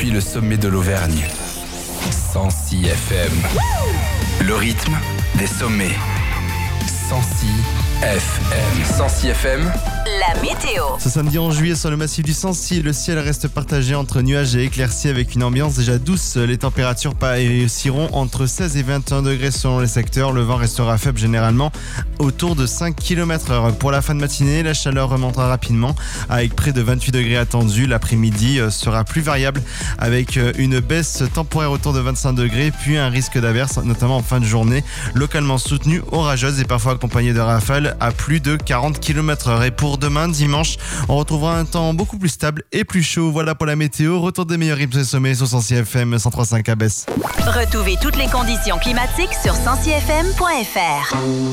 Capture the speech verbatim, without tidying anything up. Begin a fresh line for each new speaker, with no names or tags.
depuis le sommet de l'Auvergne. cent six F M. Le rythme des sommets. cent six F M. cent six F M.
La météo.
Ce samedi onze juillet sur le massif du Sancy, le ciel reste partagé entre nuages et éclaircies avec une ambiance déjà douce. Les températures oscilleront entre seize et vingt et un degrés selon les secteurs. Le vent restera faible généralement autour de cinq kilomètres heure. Pour la fin de matinée, la chaleur remontera rapidement avec près de vingt-huit degrés attendus. L'après-midi sera plus variable avec une baisse temporaire autour de vingt-cinq degrés puis un risque d'averse notamment en fin de journée, localement soutenue, orageuse et parfois accompagnée de rafales à plus de quarante kilomètres heure. Et pour demain, dimanche, on retrouvera un temps beaucoup plus stable et plus chaud. Voilà pour la météo. Retour des meilleurs rythmes et sommets sur cent six F M cent trois virgule cinq à Besse.
Retrouvez toutes les conditions climatiques sur cent six F M point F R.